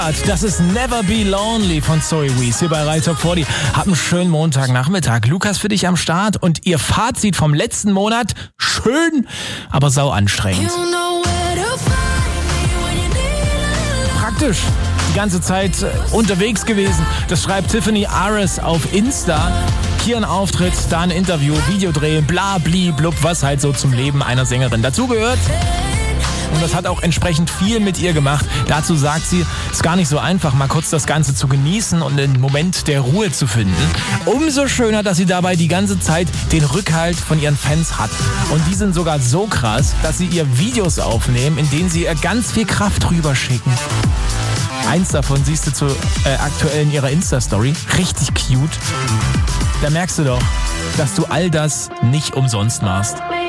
Das ist Never Be Lonely von Zoe Wees hier bei Rai Top 40. Hab einen schönen Montagnachmittag. Lukas für dich am Start und ihr Fazit vom letzten Monat: schön, aber sau anstrengend. Praktisch. Die ganze Zeit unterwegs gewesen. Das schreibt Tiffany Ares auf Insta. Hier ein Auftritt, da ein Interview, Videodreh, bla bli blub, was halt so zum Leben einer Sängerin dazugehört. Und das hat auch entsprechend viel mit ihr gemacht. Dazu sagt sie, es ist gar nicht so einfach, mal kurz das Ganze zu genießen und einen Moment der Ruhe zu finden. Umso schöner, dass sie dabei die ganze Zeit den Rückhalt von ihren Fans hat. Und die sind sogar so krass, dass sie ihr Videos aufnehmen, in denen sie ihr ganz viel Kraft rüberschicken. Eins davon siehst du aktuell in ihrer Insta-Story. Richtig cute. Da merkst du doch, dass du all das nicht umsonst machst.